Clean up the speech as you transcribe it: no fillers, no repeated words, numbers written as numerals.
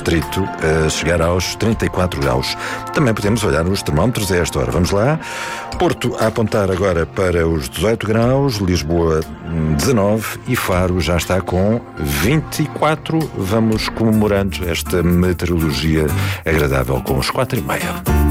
distrito a chegar aos 34 graus. Também podemos olhar os termómetros a esta hora. Vamos lá. Porto a apontar agora para os 18 graus, Lisboa 19 e Faro já está com 24. Vamos comemorando esta meteorologia agradável com os 4:30.